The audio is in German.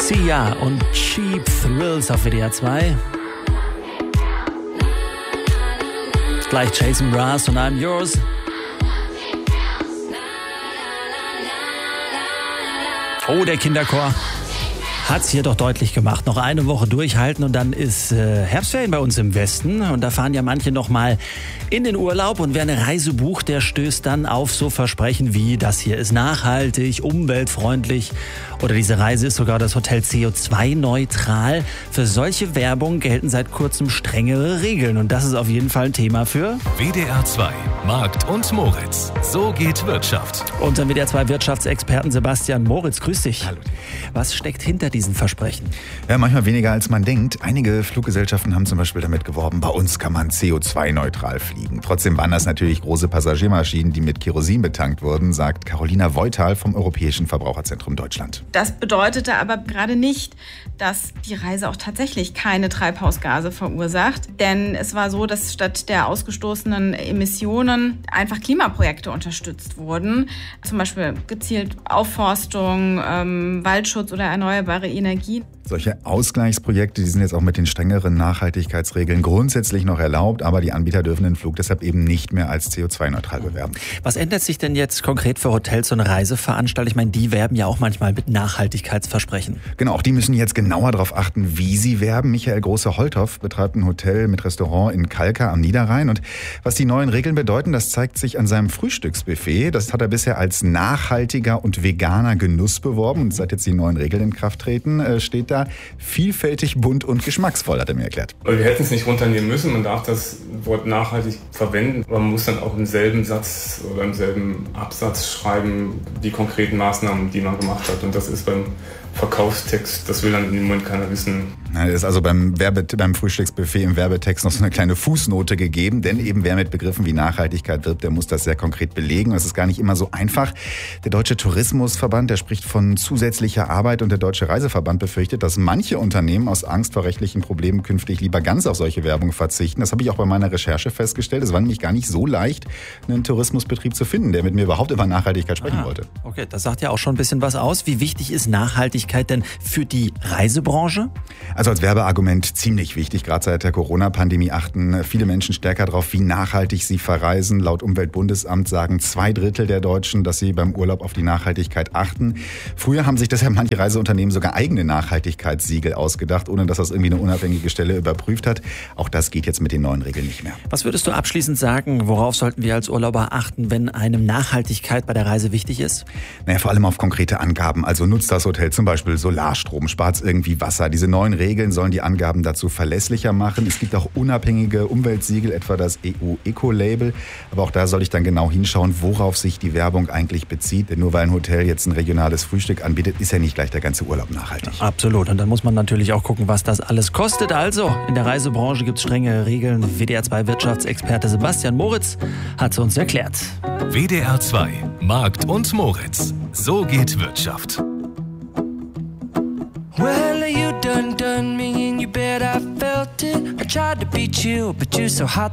Sia und Cheap Thrills auf WDR 2. Gleich Jason Mraz und I'm Yours. Oh, der Kinderchor hat's hier doch deutlich gemacht. Noch eine Woche durchhalten und dann ist Herbstferien bei uns im Westen. Und da fahren ja manche noch mal in den Urlaub. Und wer eine Reise bucht, der stößt dann auf so Versprechen wie, das hier ist nachhaltig, umweltfreundlich. Oder diese Reise ist sogar das Hotel CO2-neutral. Für solche Werbung gelten seit kurzem strengere Regeln. Und das ist auf jeden Fall ein Thema für WDR 2, Markt und Moritz. So geht Wirtschaft. unseren WDR 2 Wirtschaftsexperten Sebastian Moritz. Grüß dich. Hallo. Was steckt hinter diesen Versprechen? Ja, manchmal weniger als man denkt. Einige Fluggesellschaften haben zum Beispiel damit geworben, bei uns kann man CO2-neutral fliegen. Trotzdem waren das natürlich große Passagiermaschinen, die mit Kerosin betankt wurden, sagt Carolina Voital vom Europäischen Verbraucherzentrum Deutschland. Das bedeutete aber gerade nicht, dass die Reise auch tatsächlich keine Treibhausgase verursacht. Denn es war so, dass statt der ausgestoßenen Emissionen einfach Klimaprojekte unterstützt wurden. Zum Beispiel gezielt Aufforstung, Waldschutz oder erneuerbare Energien. Solche Ausgleichsprojekte, die sind jetzt auch mit den strengeren Nachhaltigkeitsregeln grundsätzlich noch erlaubt, aber die Anbieter dürfen den Flug deshalb eben nicht mehr als CO2-neutral bewerben. Was ändert sich denn jetzt konkret für Hotels und Reiseveranstalter? Ich meine, die werben ja auch manchmal mit Nachhaltigkeitsversprechen. Genau, auch die müssen jetzt genauer darauf achten, wie sie werben. Michael Große-Holthoff betreibt ein Hotel mit Restaurant in Kalka am Niederrhein. Und was die neuen Regeln bedeuten, das zeigt sich an seinem Frühstücksbuffet. Das hat er bisher als nachhaltiger und veganer Genuss beworben. Und seit jetzt die neuen Regeln in Kraft treten, steht da vielfältig, bunt und geschmacksvoll, hat er mir erklärt. Wir hätten es nicht runternehmen müssen. Man darf das Wort nachhaltig verwenden. Man muss dann auch im selben Satz oder im selben Absatz schreiben, die konkreten Maßnahmen, die man gemacht hat. Und das ist beim Verkaufstext, das will dann im Moment keiner wissen. Das ist also beim Frühstücksbuffet im Werbetext noch so eine kleine Fußnote gegeben, denn eben wer mit Begriffen wie Nachhaltigkeit wirbt, der muss das sehr konkret belegen. Das ist gar nicht immer so einfach. Der Deutsche Tourismusverband, der spricht von zusätzlicher Arbeit und der Deutsche Reiseverband befürchtet, dass manche Unternehmen aus Angst vor rechtlichen Problemen künftig lieber ganz auf solche Werbung verzichten. Das habe ich auch bei meiner Recherche festgestellt. Es war nämlich gar nicht so leicht, einen Tourismusbetrieb zu finden, der mit mir überhaupt über Nachhaltigkeit sprechen wollte. Okay, das sagt ja auch schon ein bisschen was aus. Wie wichtig ist Nachhaltigkeit denn für die Reisebranche? Also als Werbeargument ziemlich wichtig. Gerade seit der Corona-Pandemie achten viele Menschen stärker darauf, wie nachhaltig sie verreisen. Laut Umweltbundesamt sagen 2/3 der Deutschen, dass sie beim Urlaub auf die Nachhaltigkeit achten. Früher haben sich deshalb manche Reiseunternehmen sogar eigene Nachhaltigkeitssiegel ausgedacht, ohne dass das irgendwie eine unabhängige Stelle überprüft hat. Auch das geht jetzt mit den neuen Regeln nicht mehr. Was würdest du abschließend sagen, worauf sollten wir als Urlauber achten, wenn einem Nachhaltigkeit bei der Reise wichtig ist? Vor allem auf konkrete Angaben. Also nutzt das Hotel zum Beispiel Solarstrom, spart irgendwie Wasser. Diese neuen Regeln sollen die Angaben dazu verlässlicher machen. Es gibt auch unabhängige Umweltsiegel, etwa das EU-Eco-Label. Aber auch da soll ich dann genau hinschauen, worauf sich die Werbung eigentlich bezieht. Denn nur weil ein Hotel jetzt ein regionales Frühstück anbietet, ist ja nicht gleich der ganze Urlaub nachhaltig. Absolut. Und dann muss man natürlich auch gucken, was das alles kostet. Also, in der Reisebranche gibt es strenge Regeln. WDR 2 Wirtschaftsexperte Sebastian Moritz hat es uns erklärt. WDR 2, Markt und Moritz. So geht Wirtschaft. Well, you done me and you bet I felt it. I tried to beat you, but you're so hot